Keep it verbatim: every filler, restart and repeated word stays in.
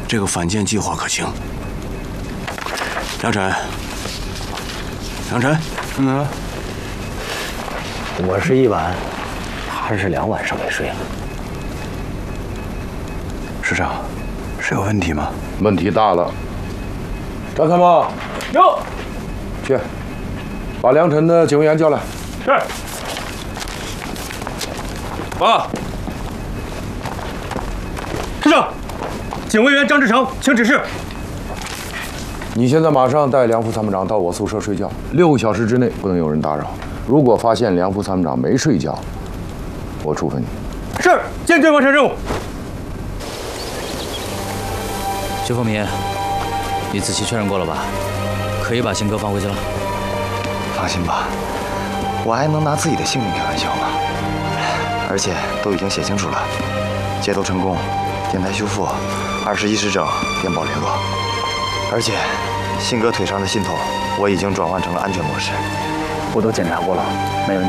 这个反间计划可行。梁晨，梁晨， 嗯， 我是一晚还是两晚上没睡了？ 师长，是有问题吗？ 问题大了。张参谋， 有， 去，把梁晨的警卫员叫来。 是。报告。师长，警卫员张志成，请指示。 你现在马上带梁副参谋长到我宿舍睡觉，六个小时之内不能有人打扰。如果发现梁副参谋长没睡觉，我处分你。 是，坚决完成任务。 薛凤鸣，你仔细确认过了吧？可以把辛哥放回去了。 放心吧，我还能拿自己的性命开玩笑吗？而且都已经写清楚了，接头成功，电台修复，二十一时整电报联络。而且，信哥腿上的信筒我已经转换成了安全模式。我都检查过了，没问题。